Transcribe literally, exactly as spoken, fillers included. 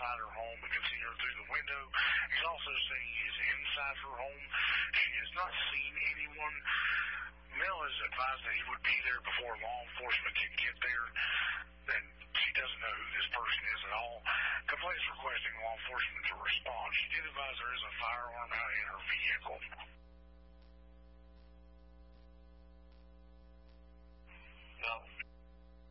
outside her home but can see her through the window. He's also saying he is inside her home. She has not seen anyone. Mel has advised that he would be there before law enforcement can get there. That she doesn't know who this person is at all. Complaints requesting law enforcement to respond. She did advise there is a firearm out in her vehicle.